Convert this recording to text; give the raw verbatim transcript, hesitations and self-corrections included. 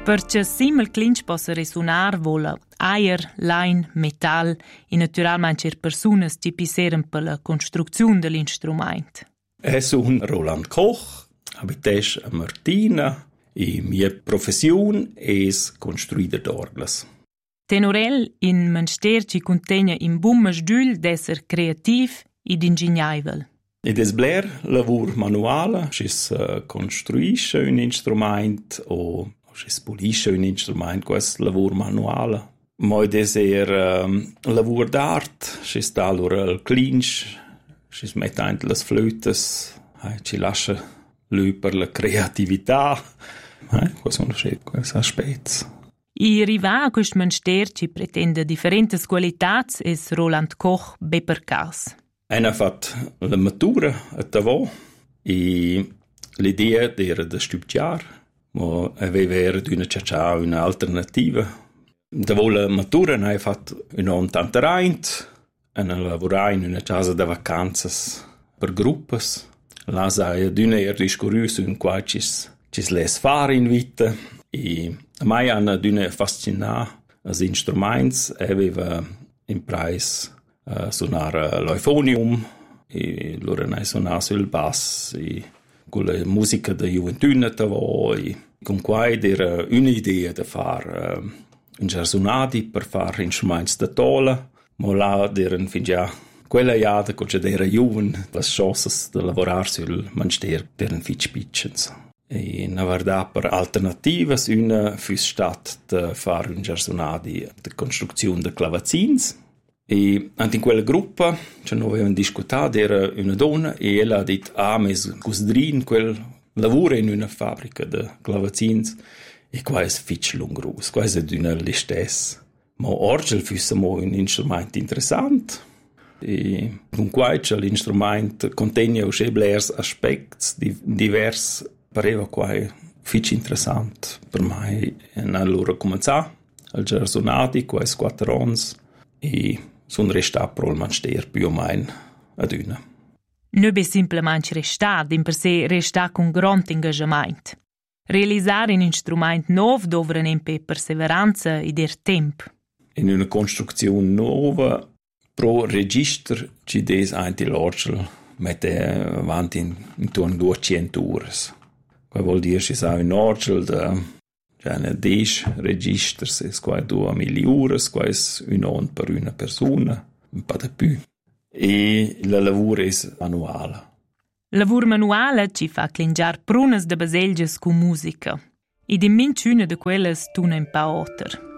Perché sim il clinch possa resunar vola aer, line, metal e naturalmente c'è persone che pisseran per la costruzione dell'instrumento. Es un Roland Koch, abitesh a Martina e mia professione es construida d'orglas. Tenorel in Münster ci contegna in buon sdül d'esser creativ ed ingegnavel. Ed es bler lavur manuale, schis uh, construisce un instrument o schis pulisce un instrument, quest lavur manuale. Moi des er um, lavur d'art, schis talur el clinch, schis met aint las flötes, eh, ci lascia lui per la creatività. Eh, quas sono sche quas aspects. I riva a quest Münster ci pretende differentes qualitats es Roland Koch be per cas. En ha fat la matura a Tavò e l'idea era da studiar, ma aveva era d'una cercare un'alternativa. Dopo la matura ha fatto un anno tantereint, ha lavorato in una casa di vacanze per gruppi. Là ha d'una era discorso in qua ci si les fare in vita e a me hanno d'una fascinato als strumenti, aveva in preis uh, suonare l'eufonium e loro ne suonare sul bass e con la musica da gioventù e con qua era un'idea di fare uh, un giardinati per fare strumenti da tola, ma là erano fin già quella jada che c'era giovane, le chance di lavorare sul Münster erano fitch piccens. E na verdad per alternative, una fu stat di fare un giardinati di costruzione di clavazins. E anche in quella gruppa, cioè noi avevamo discutato, era una donna e ella ha detto, ah, ma cosdrin quel lavora in una fabbrica di clavazins e qua è fitch lungrus, qua è d'una listess. Ma oggi fossimo un strumento interessante e con qua l'instrumento contiene anche blers aspetti diversi, pareva qua fitch interessante per me. E allora cominciare al giardinati, qua è quattro anni e sono restato per il Münster più o meno ad una. Non è semplicemente restato, in per sé restato con grande engagement. Realizzare un strumento nuovo doveva essere perseveranza e del tempo. In una costruzione nuova, pro registro ci des anche l'orgel mette avanti in, intorno a duecento ore. Qua vuol dire che c'è un orgel da cioè dieci registri, è qua duemila ore, qua è un anno per una persona, un po' di più. E la lavoro è manuale. Lavur manuale ci fa clingiar prunes de baselges con musica. E di minch una de quelles tuna un pa oter.